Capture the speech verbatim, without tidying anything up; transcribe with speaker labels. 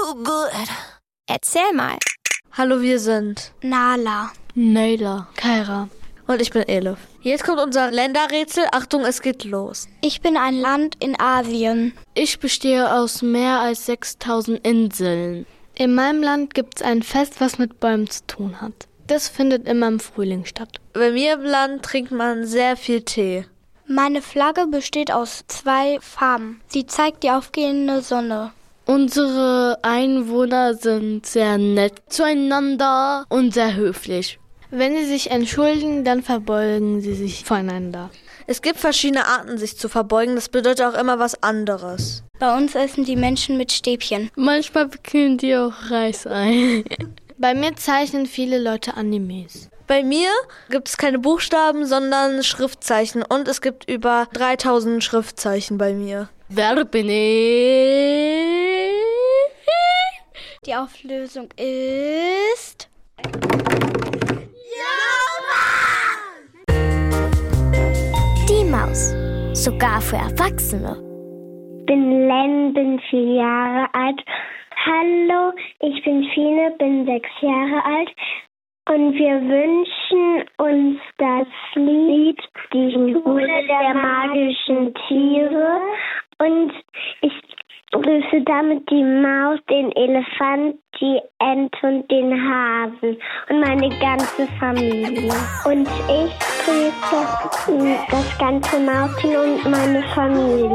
Speaker 1: so good.
Speaker 2: Erzähl mal.
Speaker 3: Hallo, wir sind
Speaker 2: Nala,
Speaker 4: Nayla, Kaira
Speaker 3: und ich bin Elif. Jetzt kommt unser Länderrätsel. Achtung, es geht los.
Speaker 2: Ich bin ein Land in Asien.
Speaker 4: Ich bestehe aus mehr als sechstausend Inseln. In meinem Land gibt es ein Fest, was mit Bäumen zu tun hat. Das findet immer im Frühling statt.
Speaker 3: Bei mir im Land trinkt man sehr viel Tee.
Speaker 2: Meine Flagge besteht aus zwei Farben. Sie zeigt die aufgehende Sonne.
Speaker 4: Unsere Einwohner sind sehr nett zueinander und sehr höflich. Wenn sie sich entschuldigen, dann verbeugen sie sich voneinander.
Speaker 3: Es gibt verschiedene Arten, sich zu verbeugen. Das bedeutet auch immer was anderes.
Speaker 2: Bei uns essen die Menschen mit Stäbchen.
Speaker 4: Manchmal wickeln die auch Reis ein. Bei mir zeichnen viele Leute Animes.
Speaker 3: Bei mir gibt es keine Buchstaben, sondern Schriftzeichen. Und es gibt über dreitausend Schriftzeichen bei mir.
Speaker 4: Wer bin ich?
Speaker 2: Die Auflösung ist...
Speaker 5: Die Maus. Sogar für Erwachsene.
Speaker 6: Ich bin Len, bin vier Jahre alt. Hallo, ich bin Fine, bin sechs Jahre alt. Und wir wünschen uns das Lied Die Schule der magischen Tiere. Und ich grüße damit die Maus, den Elefant, die Ente und den Hasen und meine ganze Familie. Und ich grüße das ganze Mauschen und meine Familie.